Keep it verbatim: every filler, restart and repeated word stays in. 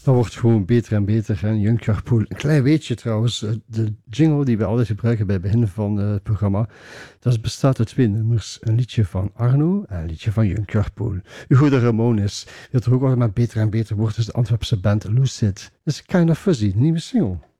Dat wordt gewoon beter en beter. En Young Carpool. Een klein weetje trouwens. De jingle die we altijd gebruiken bij het begin van het programma. Dat bestaat uit twee nummers. Een liedje van Arno en een liedje van Young Carpool. Hugo de Ramones. Dat er ook altijd maar beter en beter wordt. Is de Antwerpse band Lucid. Dat is Kind of Fuzzy. Nieuwe single.